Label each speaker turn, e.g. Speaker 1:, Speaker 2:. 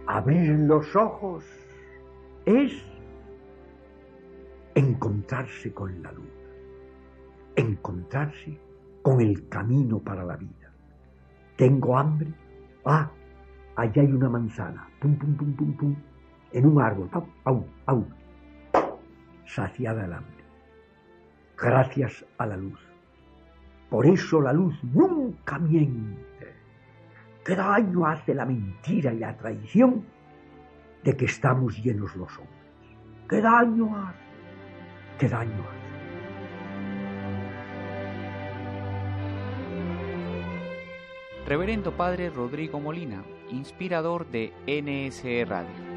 Speaker 1: Abrir los ojos es encontrarse con la luz, encontrarse con el camino para la vida. ¿Tengo hambre? Ah, allá hay una manzana, pum, pum, pum, pum, pum, en un árbol, au, au, au. Saciada el hambre, gracias a la luz. Por eso la luz nunca miente. ¿Qué daño hace la mentira y la traición de que estamos llenos los hombres? ¿Qué daño hace? ¿Qué daño hace?
Speaker 2: Reverendo Padre Rodrigo Molina, inspirador de NSE Radio.